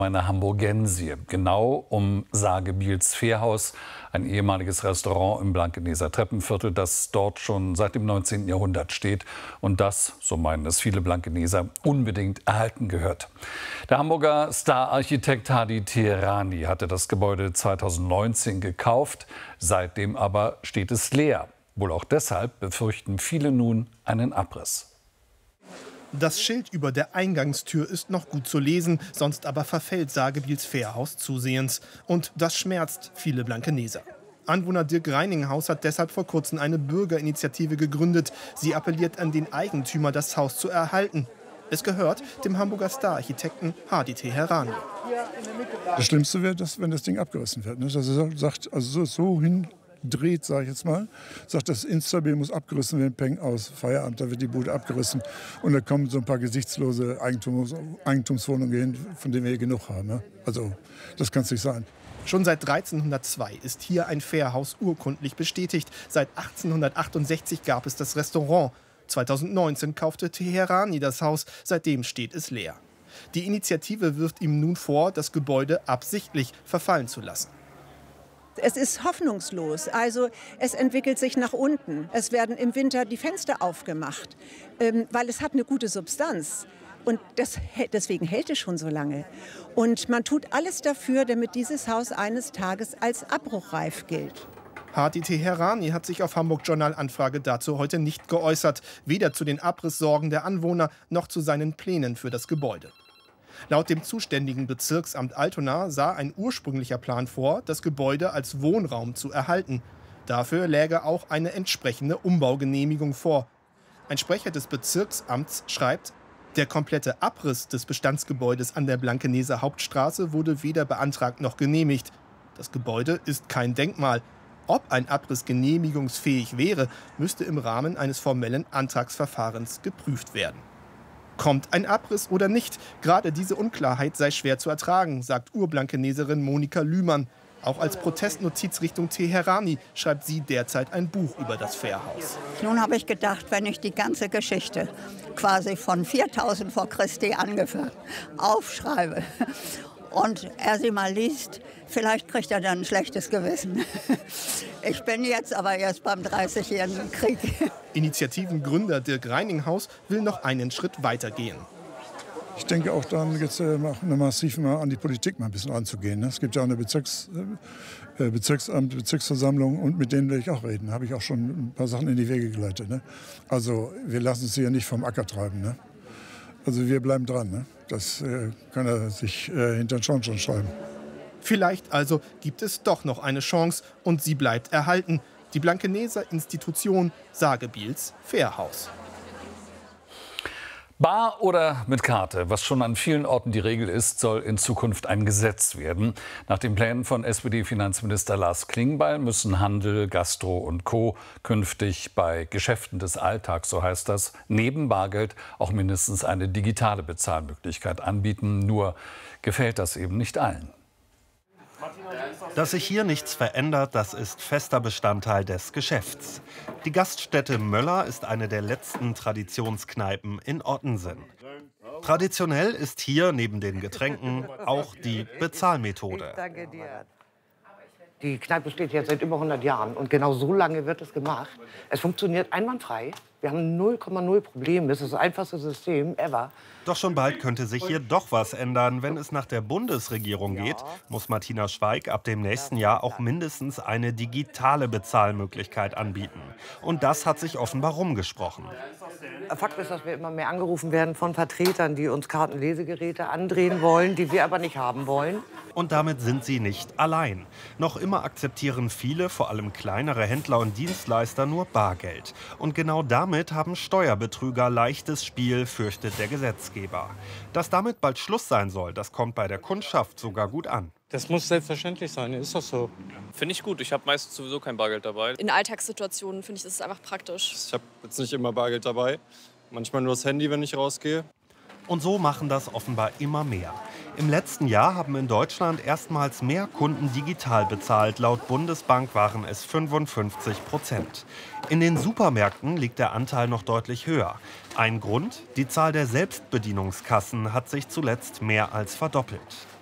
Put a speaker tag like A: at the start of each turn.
A: Eine Hamburgensie, genau um Sagebiels Fährhaus, ein ehemaliges Restaurant im Blankeneser Treppenviertel, das dort schon seit dem 19. Jahrhundert steht und das, so meinen es viele Blankeneser, unbedingt erhalten gehört. Der Hamburger Star-Architekt Hadi Teherani hatte das Gebäude 2019 gekauft, seitdem aber steht es leer. Wohl auch deshalb befürchten viele nun einen Abriss.
B: Das Schild über der Eingangstür ist noch gut zu lesen, sonst aber verfällt Sagebiels Fährhaus zusehends. Und das schmerzt viele Blankeneser. Anwohner Dirk Reininghaus hat deshalb vor kurzem eine Bürgerinitiative gegründet. Sie appelliert an den Eigentümer, das Haus zu erhalten. Es gehört dem Hamburger Star-Architekten Hadi Teherani.
C: Das Schlimmste wäre, wenn das Ding abgerissen wird. Dass er sagt, also so hindreht, sage ich jetzt mal, sagt, das Instabil muss abgerissen werden, Peng aus, Feierabend, da wird die Bude abgerissen. Und da kommen so ein paar gesichtslose Eigentumswohnungen hin, von denen wir hier genug haben. Also das kann es nicht sein.
B: Schon seit 1302 ist hier ein Fährhaus urkundlich bestätigt. Seit 1868 gab es das Restaurant. 2019 kaufte Teherani das Haus, seitdem steht es leer. Die Initiative wirft ihm nun vor, das Gebäude absichtlich verfallen zu lassen.
D: Es ist hoffnungslos, also es entwickelt sich nach unten. Es werden im Winter die Fenster aufgemacht, weil es hat eine gute Substanz. Und deswegen hält es schon so lange. Und man tut alles dafür, damit dieses Haus eines Tages als abbruchreif gilt.
B: Hadi Teherani hat sich auf Hamburg Journal Anfrage dazu heute nicht geäußert. Weder zu den Abrisssorgen der Anwohner noch zu seinen Plänen für das Gebäude. Laut dem zuständigen Bezirksamt Altona sah ein ursprünglicher Plan vor, das Gebäude als Wohnraum zu erhalten. Dafür läge auch eine entsprechende Umbaugenehmigung vor. Ein Sprecher des Bezirksamts schreibt, der komplette Abriss des Bestandsgebäudes an der Blankeneser Hauptstraße wurde weder beantragt noch genehmigt. Das Gebäude ist kein Denkmal. Ob ein Abriss genehmigungsfähig wäre, müsste im Rahmen eines formellen Antragsverfahrens geprüft werden. Kommt ein Abriss oder nicht? Gerade diese Unklarheit sei schwer zu ertragen, sagt Urblankeneserin Monika Lühmann. Auch als Protestnotiz Richtung Teherani schreibt sie derzeit ein Buch über das Fährhaus.
E: Nun habe ich gedacht, wenn ich die ganze Geschichte quasi von 4000 vor Christi angefangen aufschreibe und er sie mal liest, vielleicht kriegt er dann ein schlechtes Gewissen. Ich bin jetzt aber erst beim 30-jährigen Krieg.
B: Initiativengründer Dirk Reininghaus will noch einen Schritt weitergehen.
C: Ich denke auch dann jetzt massiv mal an die Politik mal ein bisschen ranzugehen. Es gibt ja auch eine Bezirksamt, Bezirksversammlung und mit denen will ich auch reden. Da habe ich auch schon ein paar Sachen in die Wege geleitet. Also wir lassen es hier nicht vom Acker treiben. Also wir bleiben dran. Das kann er sich hinter den Schornstein schreiben.
B: Vielleicht also gibt es doch noch eine Chance und sie bleibt erhalten. Die Blankeneser Institution Sagebiels Fährhaus.
A: Bar oder mit Karte, was schon an vielen Orten die Regel ist, soll in Zukunft ein Gesetz werden. Nach den Plänen von SPD-Finanzminister Lars Klingbeil müssen Handel, Gastro und Co. künftig bei Geschäften des Alltags, so heißt das, neben Bargeld auch mindestens eine digitale Bezahlmöglichkeit anbieten. Nur gefällt das eben nicht allen.
F: Dass sich hier nichts verändert, das ist fester Bestandteil des Geschäfts. Die Gaststätte Möller ist eine der letzten Traditionskneipen in Ottensen. Traditionell ist hier neben den Getränken auch die Bezahlmethode.
G: Die Kneipe steht jetzt seit über 100 Jahren und genau so lange wird es gemacht. Es funktioniert einwandfrei. Wir haben 0,0 Probleme. Es ist das einfachste System ever.
F: Doch schon bald könnte sich hier doch was ändern. Wenn es nach der Bundesregierung geht, muss Martina Schweig ab dem nächsten Jahr auch mindestens eine digitale Bezahlmöglichkeit anbieten. Und das hat sich offenbar rumgesprochen.
G: Fakt ist, dass wir immer mehr angerufen werden von Vertretern, die uns Kartenlesegeräte andrehen wollen, die wir aber nicht haben wollen.
F: Und damit sind sie nicht allein. Noch immer akzeptieren viele, vor allem kleinere Händler und Dienstleister, nur Bargeld. Und genau damit haben Steuerbetrüger leichtes Spiel, fürchtet der Gesetzgeber. Dass damit bald Schluss sein soll, das kommt bei der Kundschaft sogar gut an.
H: Das muss selbstverständlich sein, ist doch so.
I: Finde ich gut. Ich habe meistens sowieso kein Bargeld dabei.
J: In Alltagssituationen finde ich das einfach praktisch.
I: Ich habe jetzt nicht immer Bargeld dabei. Manchmal nur das Handy, wenn ich rausgehe.
F: Und so machen das offenbar immer mehr. Im letzten Jahr haben in Deutschland erstmals mehr Kunden digital bezahlt. Laut Bundesbank waren es 55%. In den Supermärkten liegt der Anteil noch deutlich höher. Ein Grund: die Zahl der Selbstbedienungskassen hat sich zuletzt mehr als verdoppelt.